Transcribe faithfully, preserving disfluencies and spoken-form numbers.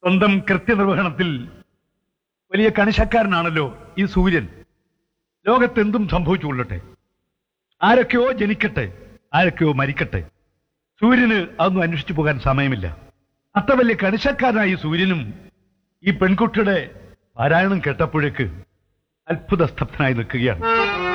സ്വന്തം കൃത്യനിർവഹണത്തിൽ വലിയ കണിശക്കാരനാണല്ലോ ഈ സൂര്യൻ. ലോകത്തെന്തും സംഭവിച്ചുകൊള്ളട്ടെ, ആരൊക്കെയോ ജനിക്കട്ടെ, ആരൊക്കെയോ മരിക്കട്ടെ, സൂര്യന് അതൊന്നും അന്വേഷിച്ചു പോകാൻ സമയമില്ല. അത്ര വലിയ കണിശക്കാരനായ ഈ സൂര്യനും ഈ പെൺകുട്ടിയുടെ പാരായണം കേട്ടപ്പോഴേക്ക് അത്ഭുത സ്തബ്ധനായി നിൽക്കുകയാണ്.